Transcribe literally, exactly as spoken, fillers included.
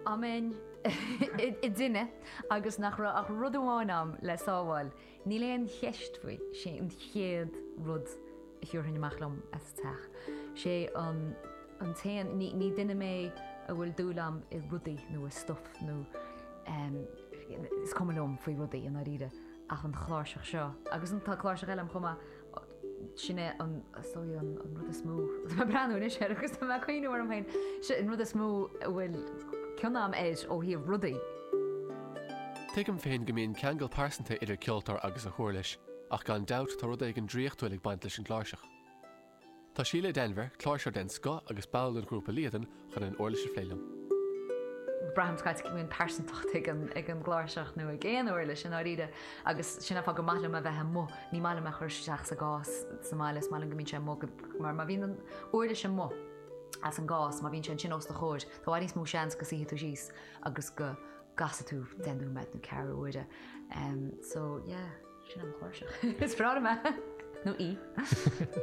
Amen i duine agus nach ach rud amháinam le sábháil, ní léon cheist faoi sé an chéad rud i dúirthain amachlam as teach. sé an an taan ní ní duine mé a bhfuil dúlam i rudaí nó i stuff nó is cumlum faoi rudaí an áide ach an chláirseach seo. Agus an tá chláirseach eile chuma sinne an sóí an rud is smó. Tá breanú is sé agus tá chuoinú ar am hain an rud is smó bhfuil ceannam éis ó híomh rudaí. Tuigim féin go mbíonn ceangal pásanta idir ceoltar agus a chóirlis, ach gan dat tá rud ag an dríochtúil ag baint leis an chláirseach. Tá Síle Denver, chláirseir den sco agus bail an grúpa líadan chun an orlaise phléilim. Brahamscait go mbeadh pásantacht ag an ag an gláirseach nó ag géan orlaise an áide agus sinna fá go mailim a bheith mó, ní mailim a chuir seach sa gás sa mailas mailim go mbíonn sé mó mar má bhíonn an orlaise mó as an gás, má bhíonn sé sin os de chóir, Tá bhaid níos mó seans go saoithe tú síos agus go gasa tú denú meid nó cear uaide. So, yeah, sin an chláirseach. Is brád me. No í.